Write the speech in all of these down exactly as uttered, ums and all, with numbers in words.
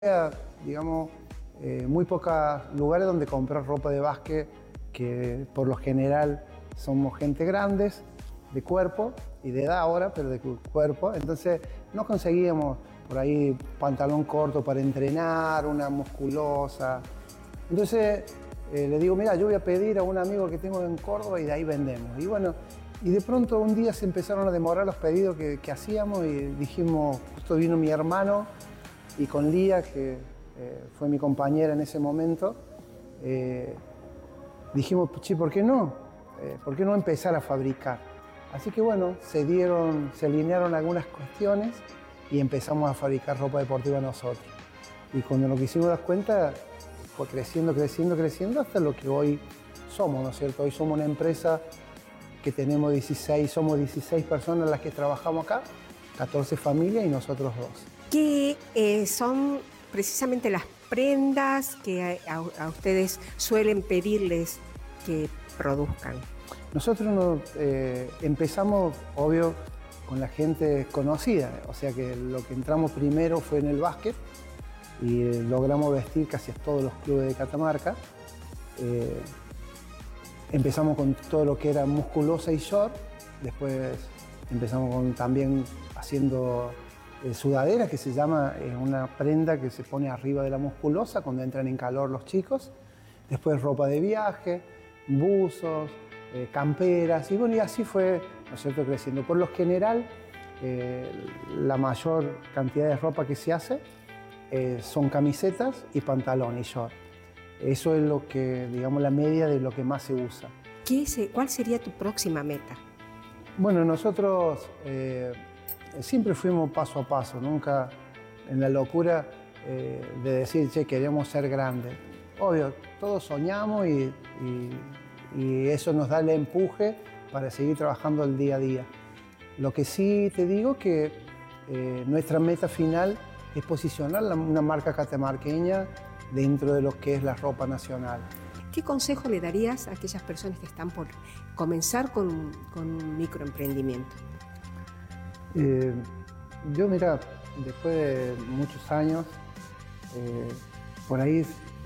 digamos, eh, muy pocos lugares donde comprar ropa de básquet, que por lo general somos gente grandes, de cuerpo y de edad ahora, pero de cuerpo. Entonces no conseguíamos por ahí pantalón corto para entrenar, una musculosa. Entonces eh, le digo, mira, yo voy a pedir a un amigo que tengo en Córdoba y de ahí vendemos. Y bueno, y de pronto un día se empezaron a demorar los pedidos que, que hacíamos y dijimos, justo vino mi hermano y con Lía, que eh, fue mi compañera en ese momento, eh, dijimos, che, ¿por qué no? Eh, ¿Por qué no empezar a fabricar? Así que bueno, se dieron, se alinearon algunas cuestiones y empezamos a fabricar ropa deportiva nosotros. Y cuando nos quisimos dar cuenta, fue creciendo, creciendo, creciendo hasta lo que hoy somos, ¿no es cierto? Hoy somos una empresa que tenemos dieciséis, somos dieciséis personas las que trabajamos acá, catorce familias y nosotros dos. ¿Qué eh, son precisamente las prendas que a, a ustedes suelen pedirles que produzcan? Nosotros nos, eh, empezamos, obvio, con la gente conocida, o sea que lo que entramos primero fue en el básquet y eh, logramos vestir casi a todos los clubes de Catamarca. Eh, empezamos con todo lo que era musculosa y short, después empezamos con, también haciendo eh, sudadera, que se llama eh, una prenda que se pone arriba de la musculosa cuando entran en calor los chicos, después ropa de viaje, buzos, eh, camperas, y bueno, y así fue, ¿no es cierto?, creciendo. Por lo general, eh, la mayor cantidad de ropa que se hace eh, son camisetas y pantalón y short. Eso es lo que, digamos, la media de lo que más se usa. ¿Qué es, ¿Cuál sería tu próxima meta? Bueno, nosotros eh, siempre fuimos paso a paso, nunca en la locura eh, de decir, che, queremos ser grandes. Obvio, todos soñamos y, y, y eso nos da el empuje para seguir trabajando el día a día. Lo que sí te digo que eh, nuestra meta final es posicionar la, una marca catamarqueña dentro de lo que es la ropa nacional. ¿Qué consejo le darías a aquellas personas que están por comenzar con, con un microemprendimiento? Eh, yo, mira, después de muchos años, eh, por ahí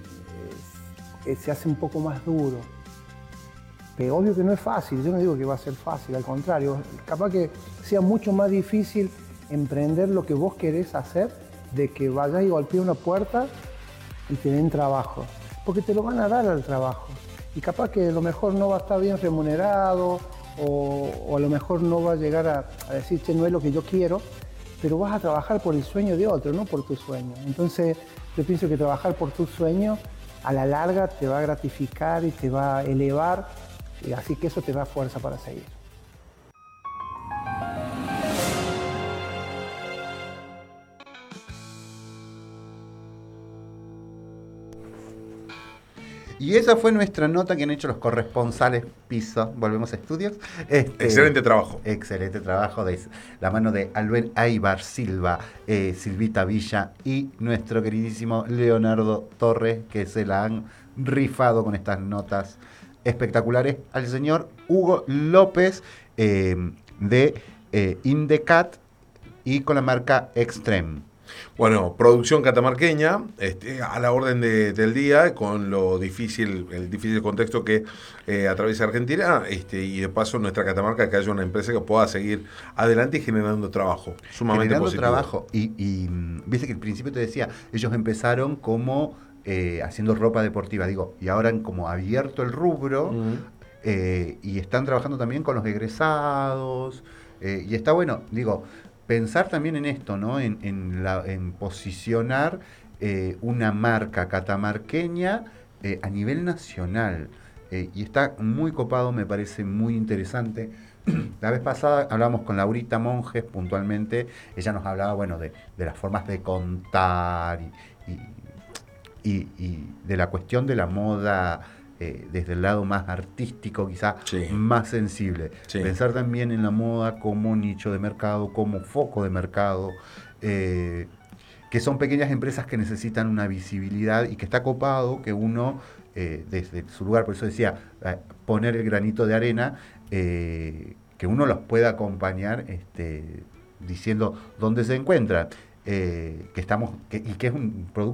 eh, se hace un poco más duro. Pero obvio que no es fácil, yo no digo que va a ser fácil, al contrario, capaz que sea mucho más difícil emprender lo que vos querés hacer de que vayas y golpees una puerta y te den trabajo, porque te lo van a dar al trabajo. Y capaz que a lo mejor no va a estar bien remunerado o, o a lo mejor no va a llegar a, a decir, che, no es lo que yo quiero, pero vas a trabajar por el sueño de otro, no por tu sueño. Entonces yo pienso que trabajar por tu sueño a la larga te va a gratificar y te va a elevar, y así que eso te da fuerza para seguir. Y esa fue nuestra nota que han hecho los corresponsales Piso. Volvemos a estudios. Este, excelente trabajo. Excelente trabajo de la mano de Albert Aybar Silva, eh, Silvita Villa y nuestro queridísimo Leonardo Torres, que se la han rifado con estas notas espectaculares. Al señor Hugo López eh, de eh, Indecat y con la marca Extreme. Bueno, producción catamarqueña, este, a la orden de, del día, con lo difícil, el difícil contexto que eh, atraviesa Argentina, este, y de paso nuestra Catamarca, que haya una empresa que pueda seguir adelante y generando trabajo, sumamente generando positivo. trabajo, y, y viste que al principio te decía, ellos empezaron como eh, haciendo ropa deportiva, digo, y ahora han como abierto el rubro, uh-huh. eh, y están trabajando también con los egresados, eh, y está bueno, digo, pensar también en esto, ¿no? En, en, la, en posicionar eh, una marca catamarqueña eh, a nivel nacional. Eh, y está muy copado, me parece muy interesante. La vez pasada hablamos con Laurita Monjes puntualmente. Ella nos hablaba, bueno, de, de las formas de contar y, y, y, y de la cuestión de la moda. Eh, desde el lado más artístico, quizá sí. más sensible. Sí. Pensar también en la moda como nicho de mercado, como foco de mercado, eh, que son pequeñas empresas que necesitan una visibilidad y que está copado que uno, eh, desde su lugar, por eso decía, eh, poner el granito de arena, eh, que uno los pueda acompañar este, diciendo dónde se encuentran. eh, que estamos, que, y que es un producto